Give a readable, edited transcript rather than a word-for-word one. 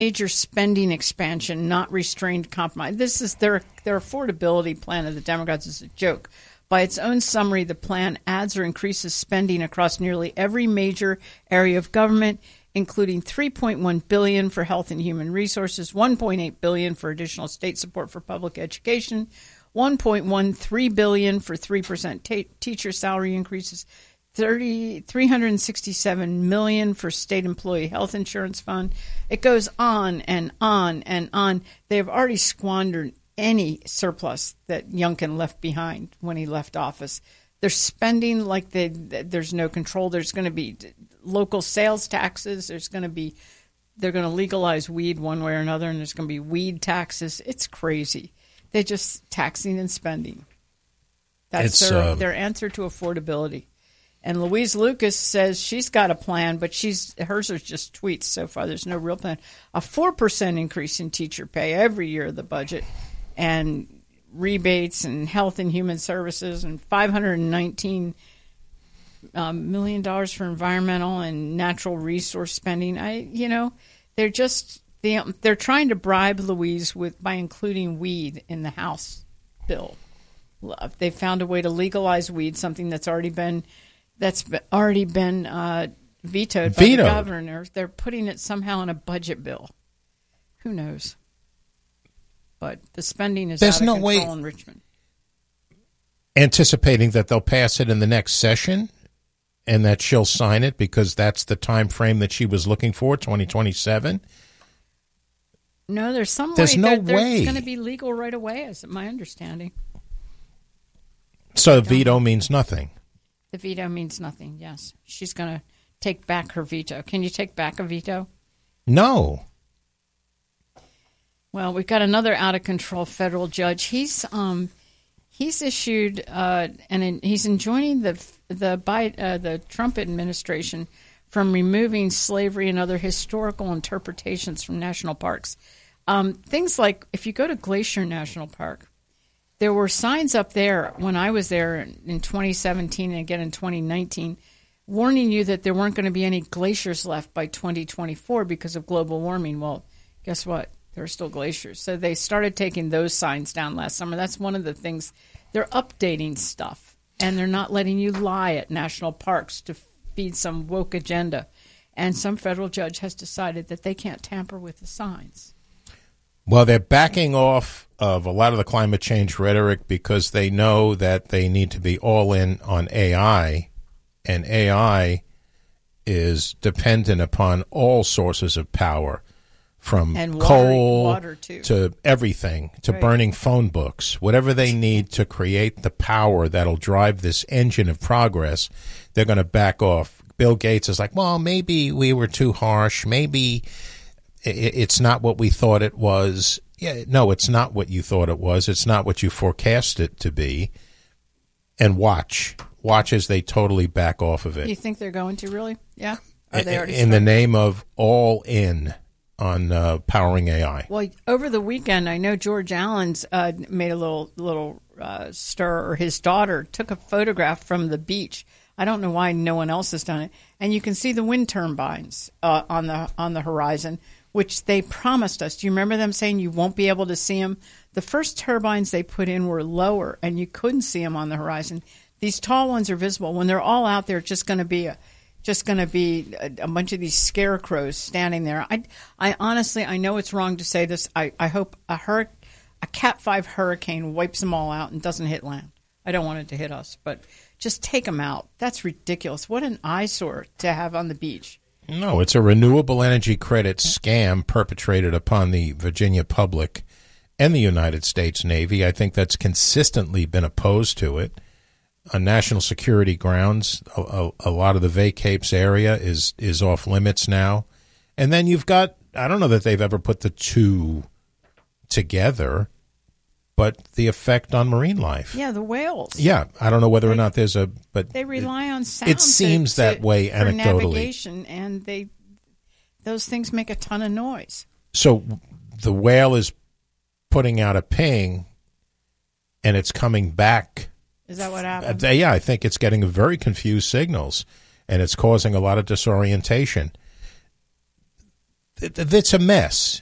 major spending expansion, not restrained compromise. This is their affordability plan of the Democrats is a joke. By its own summary, the plan adds or increases spending across nearly every major area of government, including $3.1 billion for health and human resources, $1.8 billion for additional state support for public education, $1.13 billion for 3% teacher salary increases, $367 million for state employee health insurance fund. It goes on and on and on. They have already squandered any surplus that Youngkin left behind when he left office. They're spending like there's no control. There's going to be local sales taxes. They're going to legalize weed one way or another, and there's going to be weed taxes. It's crazy. They're just taxing and spending. That's their answer to affordability. And Louise Lucas says she's got a plan, but hers are just tweets so far. There's no real plan. A 4% increase in teacher pay every year of the budget, and rebates and health and human services, and $519 million for environmental and natural resource spending. They're trying to bribe Louise by including weed in the House bill. They found a way to legalize weed, something that's already been vetoed by the governor. They're putting it somehow in a budget bill. Who knows? But the spending is out of control in Richmond. Anticipating that they'll pass it in the next session and that she'll sign it because that's the time frame that she was looking for, 2027? No, there's some There's way. no way. It's going to way. be legal right away, is my understanding. So the veto means nothing. The veto means nothing, yes. She's going to take back her veto. Can you take back a veto? No. Well, we've got another out-of-control federal judge. He's issued and he's enjoining the Trump administration from removing slavery and other historical interpretations from national parks. Things like if you go to Glacier National Park, there were signs up there when I was there in 2017 and again in 2019 warning you that there weren't going to be any glaciers left by 2024 because of global warming. Well, guess what? There are still glaciers. So they started taking those signs down last summer. That's one of the things. They're updating stuff, and they're not letting you lie at national parks to feed some woke agenda. And some federal judge has decided that they can't tamper with the signs. Well, they're backing off of a lot of the climate change rhetoric because they know that they need to be all in on AI, and AI is dependent upon all sources of power, from coal to everything, to burning phone books, whatever they need to create the power that'll drive this engine of progress, they're going to back off. Bill Gates is like, well, maybe we were too harsh. Maybe it's not what we thought it was. Yeah, no, it's not what you thought it was. It's not what you forecast it to be. And watch as they totally back off of it. You think they're going to really? Yeah? Are they already in the name of all in on powering AI? Well, over the weekend, I know George Allen's made a little stir, or his daughter took a photograph from the beach. I don't know why no one else has done it. And you can see the wind turbines on the horizon, which they promised us. Do you remember them saying you won't be able to see them? The first turbines they put in were lower, and you couldn't see them on the horizon. These tall ones are visible. When they're all out there, it's just going to be a bunch of these scarecrows standing there. I honestly, I know it's wrong to say this. I hope a Cat 5 hurricane wipes them all out and doesn't hit land. I don't want it to hit us, but just take them out. That's ridiculous. What an eyesore to have on the beach. No, it's a renewable energy credit scam perpetrated upon the Virginia public and the United States Navy. I think that's consistently been opposed to it. On national security grounds, a lot of the Vacapes area is off limits now. And then you've got, I don't know that they've ever put the two together, but the effect on marine life. Yeah, the whales. Yeah, I don't know whether or not there's but they rely on sound. It seems that way anecdotally. For navigation, and those things make a ton of noise. So the whale is putting out a ping, and it's coming back. Is that what happened? Yeah, I think it's getting very confused signals, and it's causing a lot of disorientation. it's a mess.